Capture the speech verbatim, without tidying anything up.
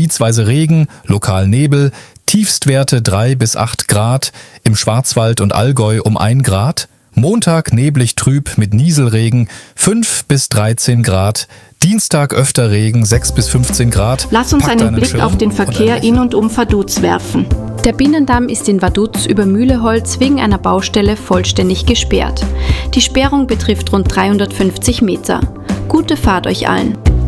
gebietsweise Regen, lokal Nebel, Tiefstwerte drei bis acht Grad, im Schwarzwald und Allgäu um ein Grad. Montag neblig trüb mit Nieselregen, fünf bis dreizehn Grad. Dienstag öfter Regen, sechs bis fünfzehn Grad. Lass uns einen Blick auf den Verkehr in und um Vaduz werfen. Der Binnendamm ist in Vaduz über Mühleholz wegen einer Baustelle vollständig gesperrt. Die Sperrung betrifft rund dreihundertfünfzig Meter. Gute Fahrt euch allen!